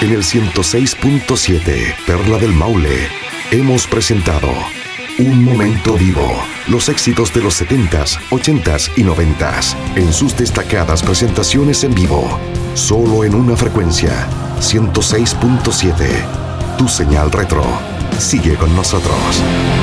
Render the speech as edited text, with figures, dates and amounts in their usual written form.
En el 106.7 Perla del Maule hemos presentado Un Momento Vivo, los éxitos de los 70s, 80s y 90s, en sus destacadas presentaciones en vivo, solo en una frecuencia, 106.7. Tu señal retro. Sigue con nosotros.